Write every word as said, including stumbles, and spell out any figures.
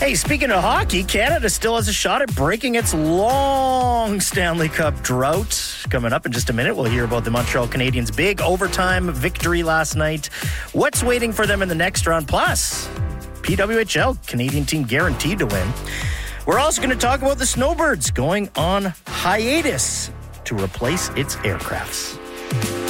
Hey, speaking of hockey, Canada still has a shot at breaking its long Stanley Cup drought. Coming up in just a minute, we'll hear about the Montreal Canadiens' big overtime victory last night. What's waiting for them in the next round? Plus, P W H L, Canadian team guaranteed to win. We're also going to talk about the Snowbirds going on hiatus to replace its aircrafts.